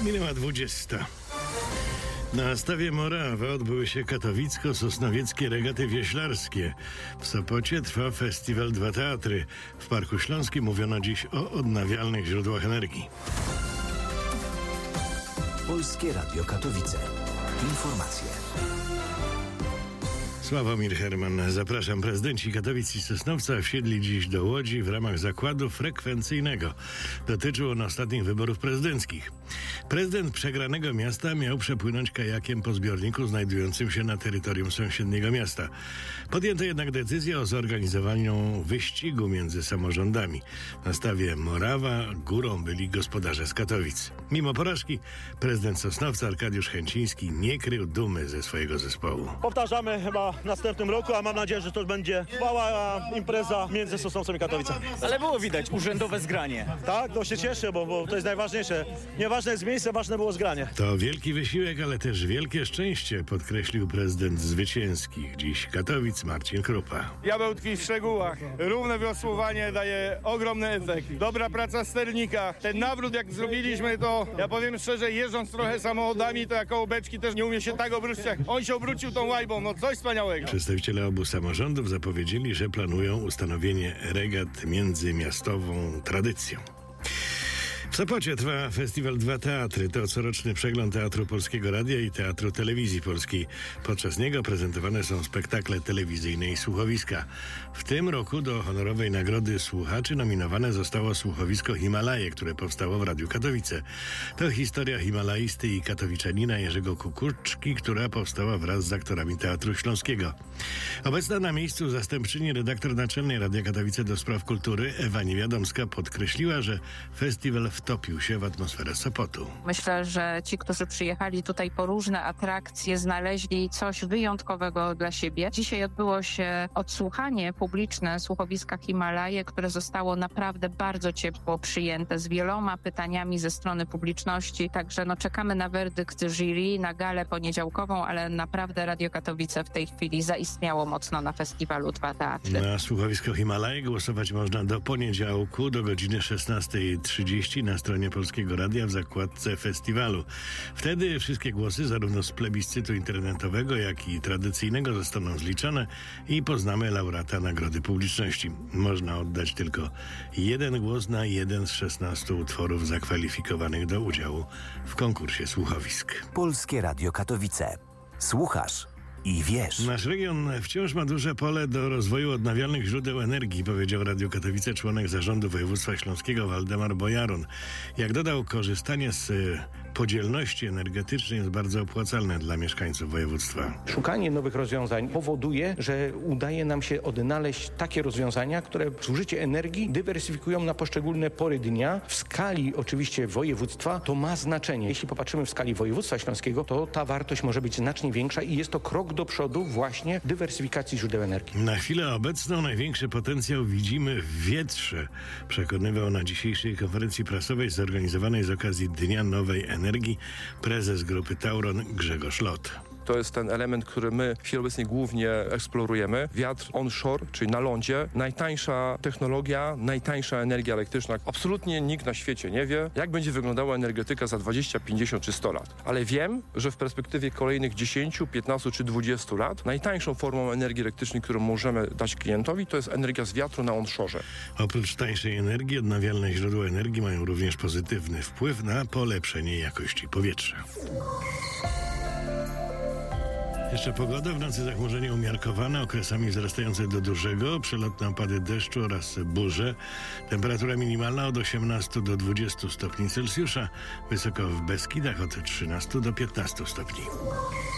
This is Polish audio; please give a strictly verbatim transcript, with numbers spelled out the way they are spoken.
Minęła dwudziesta. Na stawie Morawa odbyły się katowicko-sosnowieckie regaty wioślarskie. W Sopocie trwa festiwal Dwa Teatry. W Parku Śląskim mówiono dziś o odnawialnych źródłach energii. Polskie Radio Katowice. Informacje. Sławomir Herman, zapraszam. Prezydenci Katowic i Sosnowca wsiedli dziś do Łodzi w ramach zakładu frekwencyjnego. Dotyczył on ostatnich wyborów prezydenckich. Prezydent przegranego miasta miał przepłynąć kajakiem po zbiorniku znajdującym się na terytorium sąsiedniego miasta. Podjęto jednak decyzję o zorganizowaniu wyścigu między samorządami. Na stawie Morawa górą byli gospodarze z Katowic. Mimo porażki prezydent Sosnowca Arkadiusz Chęciński nie krył dumy ze swojego zespołu. Powtarzamy chyba w następnym roku, a mam nadzieję, że to będzie mała impreza między Sosnowcem i Katowicami. Ale było widać urzędowe zgranie. Tak, to się cieszę, bo, bo to jest najważniejsze. Nieważne jest miejsce, ważne było zgranie. To wielki wysiłek, ale też wielkie szczęście, podkreślił prezydent zwycięskich dziś Katowic Marcin Krupa. Diabeł tkwi w szczegółach. Równe wiosłowanie daje ogromny efekt. Dobra praca sternika. Ten nawrót jak zrobiliśmy, to ja powiem szczerze, jeżdżąc trochę samochodami, to jako beczki też nie umie się tak obrócić, jak on się obrócił tą łajbą. No coś wspaniałego. Przedstawiciele obu samorządów zapowiedzieli, że planują ustanowienie regat międzymiastową tradycją. W Sopocie trwa festiwal Dwa Teatry. To coroczny przegląd Teatru Polskiego Radia i Teatru Telewizji Polskiej. Podczas niego prezentowane są spektakle telewizyjne i słuchowiska. W tym roku do honorowej nagrody słuchaczy nominowane zostało słuchowisko Himalaje, które powstało w Radiu Katowice. To historia himalaisty i katowiczanina Jerzego Kukuczki, która powstała wraz z aktorami Teatru Śląskiego. Obecna na miejscu zastępczyni redaktor naczelnej Radia Katowice do spraw kultury Ewa Niewiadomska podkreśliła, że festiwal wtopił się w atmosferę Sopotu. Myślę, że ci, którzy przyjechali tutaj po różne atrakcje, znaleźli coś wyjątkowego dla siebie. Dzisiaj odbyło się odsłuchanie publiczne słuchowiska Himalaje, które zostało naprawdę bardzo ciepło przyjęte, z wieloma pytaniami ze strony publiczności. Także no, czekamy na werdykt jury, na galę poniedziałkową, ale naprawdę Radio Katowice w tej chwili zaistniało mocno na festiwalu Dwa Teatry. Na słuchowisko Himalaje głosować można do poniedziałku do godziny szesnasta trzydzieści na stronie Polskiego Radia w zakładce festiwalu. Wtedy wszystkie głosy zarówno z plebiscytu internetowego, jak i tradycyjnego zostaną zliczone i poznamy laureata Nagrody Publiczności. Można oddać tylko jeden głos na jeden z szesnastu utworów zakwalifikowanych do udziału w konkursie słuchowisk. Polskie Radio Katowice. Słuchasz i wiesz. Nasz region wciąż ma duże pole do rozwoju odnawialnych źródeł energii, powiedział Radio Katowice członek zarządu województwa śląskiego Waldemar Bojarun. Jak dodał, korzystanie z podzielności energetycznej jest bardzo opłacalne dla mieszkańców województwa. Szukanie nowych rozwiązań powoduje, że udaje nam się odnaleźć takie rozwiązania, które zużycie energii dywersyfikują na poszczególne pory dnia. W skali oczywiście województwa to ma znaczenie. Jeśli popatrzymy w skali województwa śląskiego, to ta wartość może być znacznie większa i jest to krok do przodu właśnie w dywersyfikacji źródeł energii. Na chwilę obecną największy potencjał widzimy w wietrze, przekonywał na dzisiejszej konferencji prasowej zorganizowanej z okazji Dnia Nowej Energii prezes grupy Tauron Grzegorz Lot. To jest ten element, który my w chwili obecnej głównie eksplorujemy. Wiatr onshore, czyli na lądzie. Najtańsza technologia, najtańsza energia elektryczna. Absolutnie nikt na świecie nie wie, jak będzie wyglądała energetyka za dwadzieścia, pięćdziesiąt czy sto lat. Ale wiem, że w perspektywie kolejnych dziesięciu, piętnastu czy dwudziestu lat najtańszą formą energii elektrycznej, którą możemy dać klientowi, to jest energia z wiatru na onshore. Oprócz tańszej energii, odnawialne źródła energii mają również pozytywny wpływ na polepszenie jakości powietrza. Jeszcze pogoda. W nocy zachmurzenie umiarkowane, okresami wzrastające do dużego, przelotne opady deszczu oraz burze. Temperatura minimalna od osiemnastu do dwudziestu stopni Celsjusza, wysoko w Beskidach od trzynastu do piętnastu stopni.